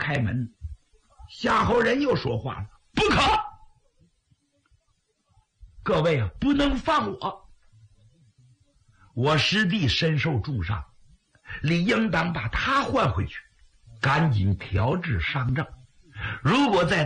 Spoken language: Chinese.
开门。夏侯仁又说话了：“不可！各位啊，不能放我！我师弟身受重伤，理应当把他换回去，赶紧调治伤症。如果在